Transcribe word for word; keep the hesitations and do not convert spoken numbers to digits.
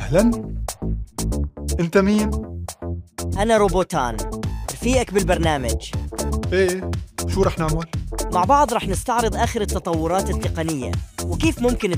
أهلاً. أنت مين؟ أنا روبوتان، رفيقك بالبرنامج. إيه، شو رح نعمل؟ مع بعض رح نستعرض آخر التطورات التقنية وكيف ممكن